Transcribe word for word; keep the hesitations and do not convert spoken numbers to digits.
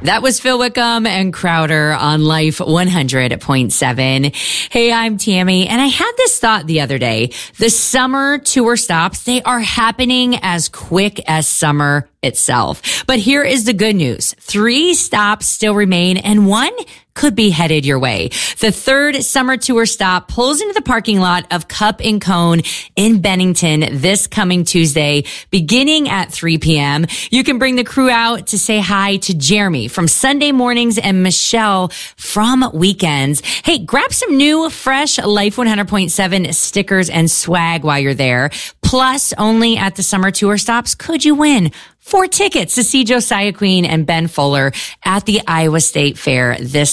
That was Phil Wickham and Crowder on Life one hundred point seven. Hey, I'm Tammy, and I had this thought the other day. The summer tour stops, they are happening as quick as summer itself. But here is the good news. Three stops still remain, and one could be headed your way. The third summer tour stop pulls into the parking lot of Cup and Cone in Bennington this coming Tuesday, beginning at three p.m. You can bring the crew out to say hi to Jeremy from Sunday mornings and Michelle from weekends. Hey, grab some new, fresh Life one hundred point seven stickers and swag while you're there. Plus, only at the summer tour stops could you win four tickets to see Josiah Queen and Ben Fuller at the Iowa State Fair this